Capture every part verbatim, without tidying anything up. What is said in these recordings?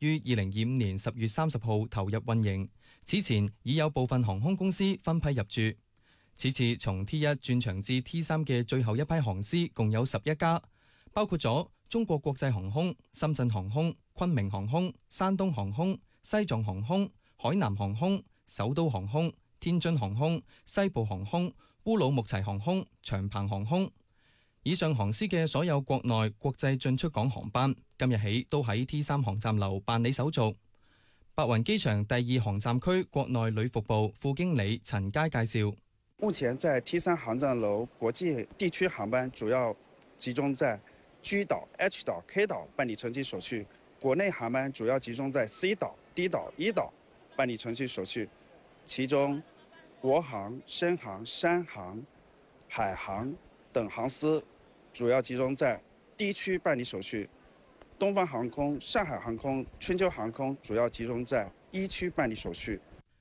於二零二五年十月三十號投入運營，此前已有部分航空公司分批入駐。此次從 T 一轉場至 T 三嘅最後一批航司共有十一家，包括咗中國國際航空、深圳航空、昆明航空、山東航空、西藏航空、海南航空、首都航空、天津航空、西部航空、烏魯木齊航空、長鵬航空。以上航司嘅所有國內、國際進出港航班，今日起都喺 T 三航站樓辦理手續。白雲機場第二航站區國內旅服部副經理陳佳介紹： 目前在 T 三航站樓國際地區航班主要集中在 G 島、H 島、K 島辦理乘機手續，國內航班主要集中在 C 島、D 島、E 島辦理乘機手續，其中國航、深航、山航、海航等航司主要集中在 D 區辦理手續，東方航空、上海航空、春秋航空主要集中在 E 區辦理手續。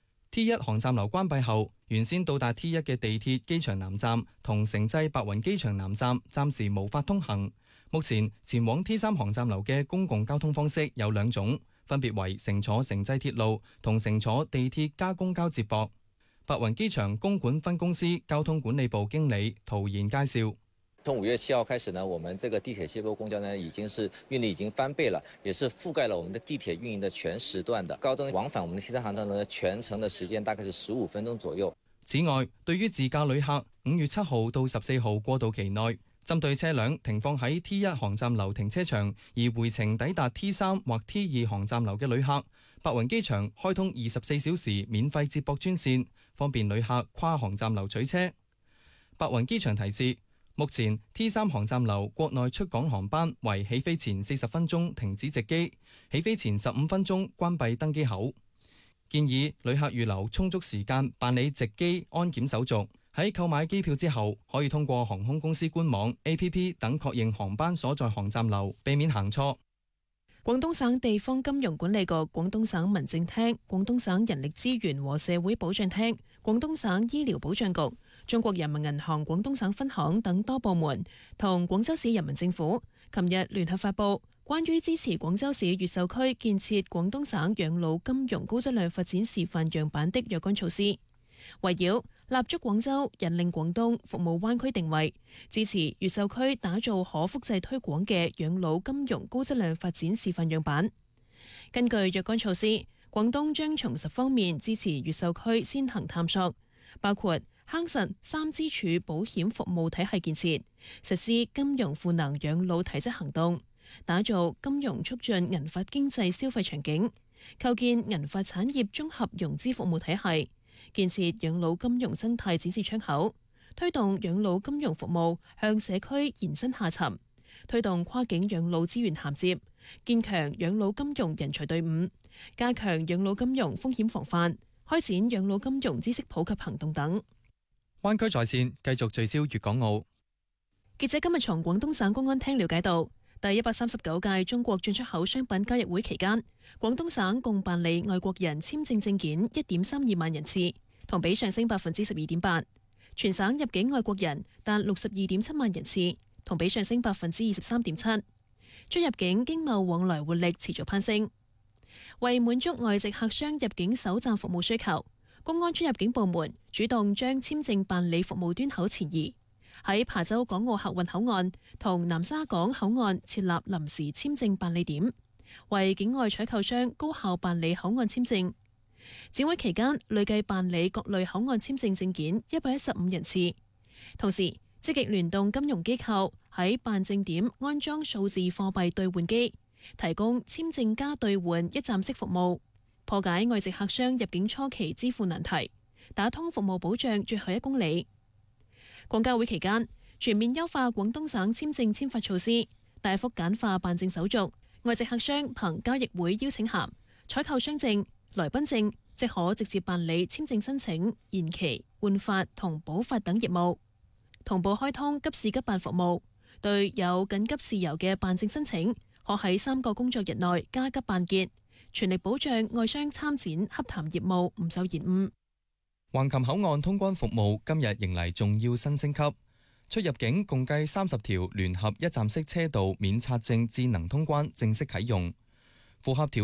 T 一航站樓關閉後，原先到達 T 一嘅地鐵機場南站同城際白雲機場南站暫時無法通行。目前前往 T 三航站樓嘅公共交通方式有兩種，分別為乘坐城際鐵路同乘坐地鐵加公交接駁。白雲機場公管分公司交通管理部經理陶然介紹： 從五月七號開始呢，我們這個地鐵接駁公交呢，已經是運力已經翻倍了，也是覆蓋了我們的地鐵運營的全時段的。高登往返我們的 T 三航站樓呢，全程的時間大概是十五分鐘左右。 此外，對於自駕旅客，五月七號到十四號過渡期內，針對車輛停放喺 T 一航站樓停車場而回程抵達 T 三或 T 二航站樓嘅旅客，白雲機場開通二十四小時免費接駁專線，方便旅客跨航站樓取車。白雲機場提示，目前 T 三航站樓國內出港航班為起飛前四十分鐘停止值機，起飛前十五分鐘關閉登機口。建議旅客預留充足時間辦理值機安檢手續。喺購買機票之後，可以通過航空公司官網、A P P 等確認航班所在航站樓，避免行錯。 廣東省地方金融管理局、廣東省民政廳、廣東省人力資源和社會保障廳、廣東省醫療保障局、中國人民銀行廣東省分行等多部門同廣州市人民政府琴日聯合發布關於支持廣州市越秀區建設廣東省養老金融高質量發展示範樣板的若干措施，圍繞立足廣州、引領廣東、服務灣區定位，支持越秀區打造可複製推廣嘅養老金融高質量發展示範樣板。根據若干措施，廣東將從十方面支持越秀區先行探索，包括夯實三支柱保險服務體系建設，實施金融賦能養老體質行動，打造金融促進銀髮經濟消費場景，構建銀髮產業綜合融資服務體系，建設養老金融生態展示窗口，推動養老金融服務向社區延伸下沉，推動跨境養老資源銜接，建強養老金融人才隊伍，加強養老金融風險防範，開展養老金融知識普及行動等。 灣區在線繼續聚焦粵港澳。 記者今日從廣東省公安廳了解到，第一百三十九屆中國進出口商品交易會期間，廣東省共辦理外國人簽證證件一點三二萬人次，同比上升百分之十二點八。全省入境外國人達六十二點七萬人次，同比上升百分之二十三點七。出入境經貿往來活力持續攀升。為滿足外籍客商入境首站服務需求，公安出入境部門主動將簽證辦理服務端口前移，喺琶洲港澳客運口岸同南沙港口岸設立臨時簽證辦理點，為境外採購商高效辦理口岸簽證。展會期間累計辦理各類口岸簽證證件一百一十五人次，同時積極聯動金融機構喺辦證點安裝數字貨幣兌換機，提供簽證加兌換一站式服務，破解外籍客商入境初期支付難題，打通服務保障最後一公里。廣交會期間，全面優化廣東省簽證簽發措施，大幅簡化辦證手續。外籍客商憑交易會邀請函、採購商證、來賓證，即可直接辦理簽證申請、延期、換發同補發等業務。同步開通急事急辦服務，對有緊急事由嘅辦證申請，可喺三個工作日內加急辦結，全力保障外商參展洽談業務唔受延誤。 橫琴口岸通關服務今日迎嚟重要新升級，出入境共計三十條聯合一站式車道免刷證智能通關正式啟用，符合條